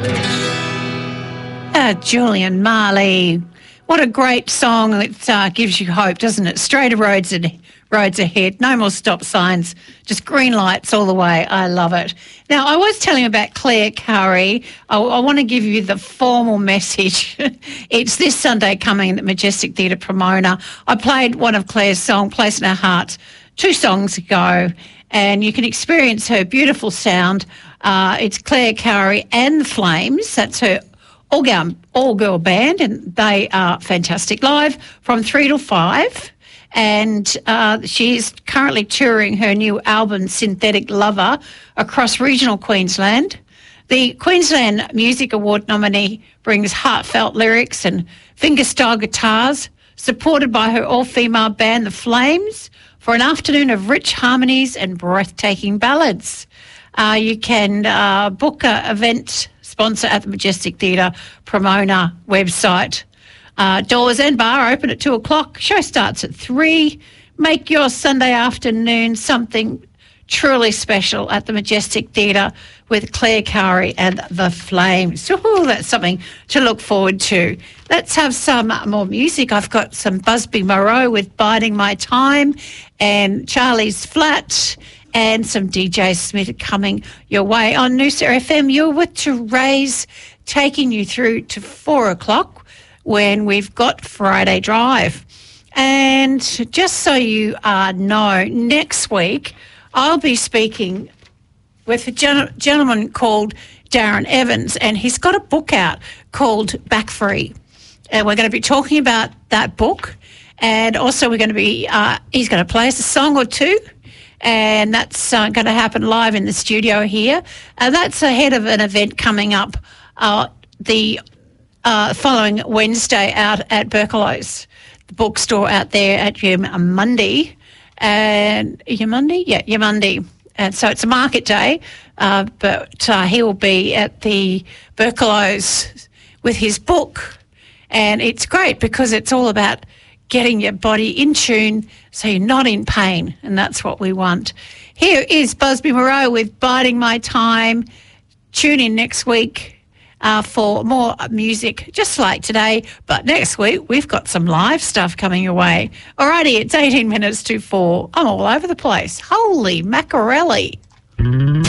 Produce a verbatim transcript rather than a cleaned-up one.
Uh, Julian Marley. What a great song. It uh, gives you hope, doesn't it? Straighter roads and roads ahead. No more stop signs. Just green lights all the way. I love it. Now, I was telling you about Claire Curry. I, I want to give you the formal message. It's this Sunday coming at the Majestic Theatre Pomona. I played one of Claire's songs, Place in Her Heart, two songs ago, and you can experience her beautiful sound. Uh, it's Claire Curry and the Flames. That's her all-girl, all-girl band, and they are fantastic live from three till five. And uh, she's currently touring her new album, Synthetic Lover, across regional Queensland. The Queensland Music Award nominee brings heartfelt lyrics and fingerstyle guitars, supported by her all-female band, The Flames, for an afternoon of rich harmonies and breathtaking ballads. Uh, you can uh, book an event sponsor at the Majestic Theatre Pomona website. Uh, doors and bar open at two o'clock. Show starts at three. Make your Sunday afternoon something truly special at the Majestic Theatre with Claire Curry and the Flames. Ooh, that's something to look forward to. Let's have some more music. I've got some Busby Moreau with Biding My Time and Charlie's Flat and some D J Smith coming your way on Noosa F M. You're with Therese, taking you through to four o'clock when we've got Friday Drive. And just so you uh, know, next week I'll be speaking with a gen- gentleman called Darren Evans, and he's got a book out called Back Free. And we're going to be talking about that book, and also we're going to be, uh, he's going to play us a song or two, and that's uh, going to happen live in the studio here. And that's ahead of an event coming up uh, the uh, following Wednesday out at Berkelow's, the bookstore out there at Yamundi. And Yamundi? Yeah, Yamundi. And so it's a market day, uh, but uh, he will be at the Berkelow's with his book. And it's great because it's all about getting your body in tune so you're not in pain, and that's what we want. Here is Busby Moreau with Biding My Time. Tune in next week uh, for more music, just like today, but next week we've got some live stuff coming your way. Alrighty, it's eighteen minutes to four. I'm all over the place. Holy macarelli.